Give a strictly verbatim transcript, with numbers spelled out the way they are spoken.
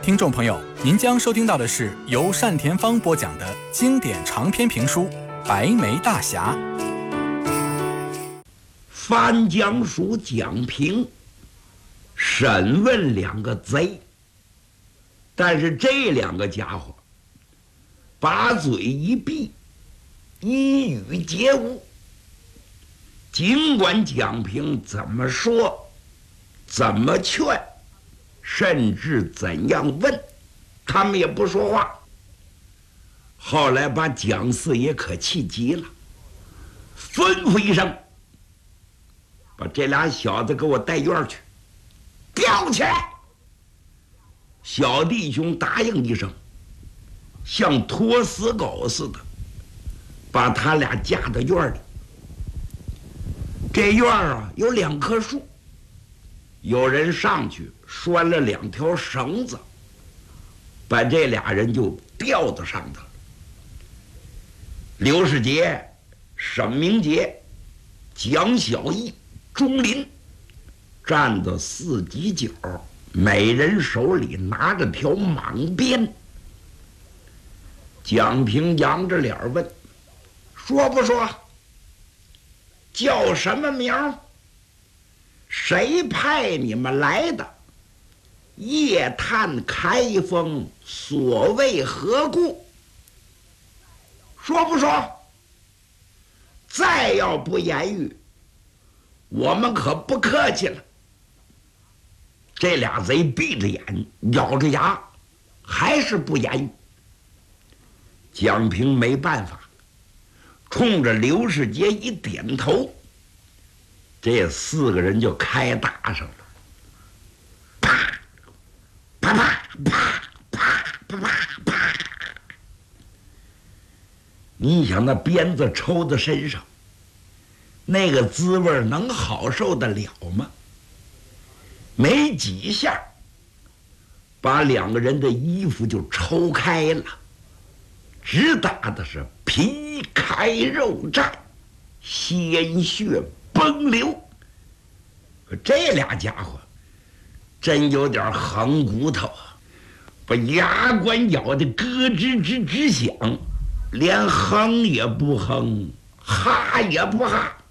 听众朋友，您将收听到的是由单田芳播讲的经典长篇评书《白眉大侠》。 范江署蒋平审问两个贼，但是这两个家伙把嘴一闭，一语皆无。尽管蒋平怎么说，怎么劝，甚至怎样问，他们也不说话。后来把蒋四爷可气急了，吩咐一声，把这俩小子给我带院去，吊起来。小弟兄答应一声，像拖死狗似的把他俩架到院里。这院啊有两棵树，有人上去拴了两条绳子，把这俩人就吊到上头了。刘世杰、沈明杰、蒋小义、钟林站到四犄角，每人手里拿着条蟒鞭。蒋平扬着脸问：说不说？叫什么名儿？谁派你们来的？夜探开封，所谓何故？说不说？再要不言语，我们可不客气了。这俩贼闭着眼，咬着牙，还是不言语。蒋平没办法，冲着刘世杰一点头，这四个人就开打上了。啪啪啪啪啪啪啪啪！你想那鞭子抽在身上，那个滋味能好受得了吗？没几下，把两个人的衣服就抽开了，直打的是皮开肉绽，鲜血崩流。可这俩家伙真有点横骨头啊，把牙关咬得咯吱吱直响，连哼也不哼，哈也不哈。